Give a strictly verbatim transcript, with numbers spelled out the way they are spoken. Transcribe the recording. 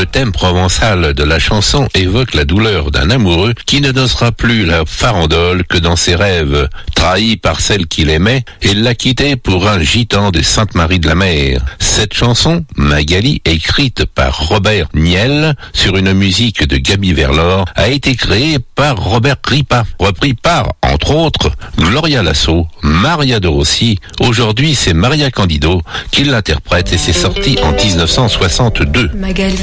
Le thème provençal de la chanson évoque la douleur d'un amoureux qui ne n'osera plus la farandole que dans ses rêves. Trahi par celle qu'il aimait, il l'a quitté pour un gitan de Sainte-Marie-de-la-Mer. Cette chanson, Magali, écrite par Robert Niel sur une musique de Gaby Verlor, a été créée par Robert Ripa, repris par, entre autres, Gloria Lasso, Maria de Rossi. Aujourd'hui, c'est Maria Candido qui l'interprète et c'est sorti en dix-neuf cent soixante-deux. Magali.